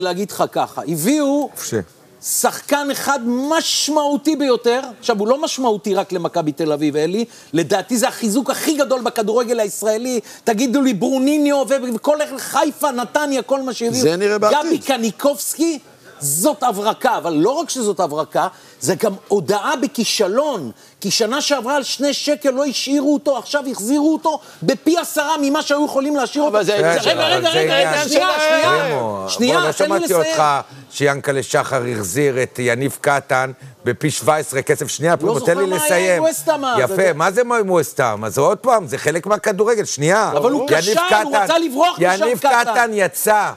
להגיד לך ככה, הביאו שחקן אחד משמעותי ביותר, עכשיו הוא לא משמעותי רק למכבי תל אביב, אלי, לדעתי זה החיזוק הכי גדול בכדורגל הישראלי, תגידו לי ברוניניו וכל חיפה, נתניה, כל מה שהביאו, זה נראה בעתיד. גבי קניקובסקי, זאת הברקה, אבל לא רק שזאת הברקה, זה גם הודעה בכישלון, כי שנה שעברה על 2 שקל לא השאירו אותו, עכשיו החזירו אותו בפי 10 ממה שהיו יכולים להשאיר אותו. רגע, שנייה, לא שמעתי אותך שיאנקל'ה שחר החזיר את יניב קטן בפי 17 כסף. שנייה, תן לי לסיים. יפה, מה זה מואסטם? אז עוד פעם, זה חלק מהכדורגל, שנייה. אבל הוא קשר, הוא רצה לברוח משם קטן. יניב קטן יצא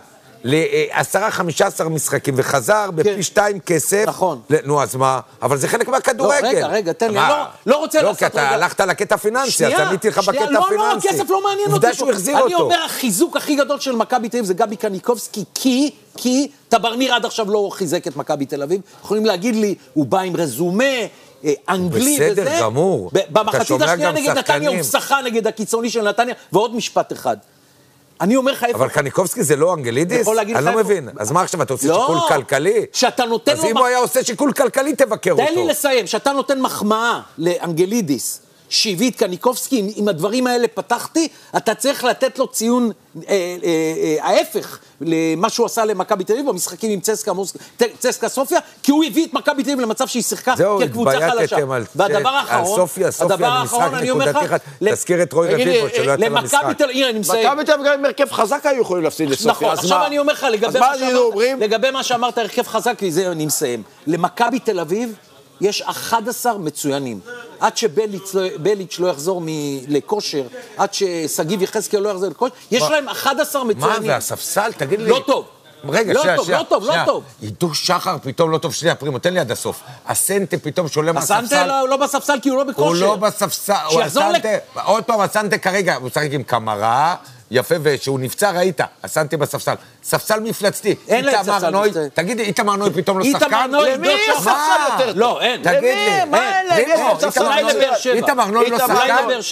ל10-15 משחקים וחזר בפי 2 כסף. נכון. נו, אז מה? אבל זה חלק מהכדורגל. רגע, תן לי, לא רוצה לעשות רגע. לא, כי אתה הלכת לקטע פיננסי, אז עניתי לך בקטע פיננסי. לא, הכסף לא מעניין אותי. עובדה שהוא החזיר אותו. אני אומר, החיזוק הכי גדול של מכבי תל אביב זה גבי קניקובסקי, כי טברניר עד עכשיו לא חיזק את מכבי תל אביב. יכולים להגיד לי, הוא בא עם רזומה, אנגלי וזה. בסדר, גמור. במחצית השנייה נגד נתניה הוא שחה נגד הקיצוני של נתניה, ועוד משפט אחד. אני אומר לך איפה... אבל קניקובסקי זה לא אנגלידיס? אני לא מבין. אז מה עכשיו, אתה עושה שיקול כלכלי? שאתה נותן לו... אז אם הוא היה עושה שיקול כלכלי, תבקר אותו. תן לי לסיים, שאתה נותן מחמאה לאנגלידיס, שהביא את קניקובסקי, עם הדברים האלה פתחתי, אתה צריך לתת לו ציון ההפך למה שהוא עשה למכבי תל אביב במשחקים עם צסקה סופיה, כי הוא הביא את מכבי תל אביב למצב שהיא שיחקה כקבוצה חלשה. והדבר האחרון, אני אומר לך, תזכיר את רוי רביבו שלא יצא למשחק. מכבי תל אביב גם עם הרכב חזק היו יכולים להפסיד לסופיה. נכון, עכשיו אני אומר לך, לגבי מה שאמרת, הרכב חזק, וזה אני מסיים. למכבי תל אביב יש 11 מצוינים. עד שבליץ' לא יחזור לכושר, עד שסגיב יחזקאל לא יחזור לכושר, יש להם 11 מצוינים. מה, והספסל? תגיד לי. לא טוב. רגע, לא טוב. עידו שחר פתאום לא טוב, שנייה, פרימו, תן לי עד הסוף. אסנטה פתאום שעולה מהספסל. אסנטה לא בספסל כי הוא לא בכושר. הוא לא בספסל. עוד פעם, אסנטה כרגע, הוא שחק עם קמרה, יפה, ושהוא נפצע, ראית, אסנטה בספסל. ספסל מפלצתי. אין להם ספסל מפלצתי. תגיד לי, איתמר נוי פתאום לא שחקן? למי יש ספסל יותר טוב? לא, אין. תגיד לי. מה אין להם? איתמר נוי לא שחקן?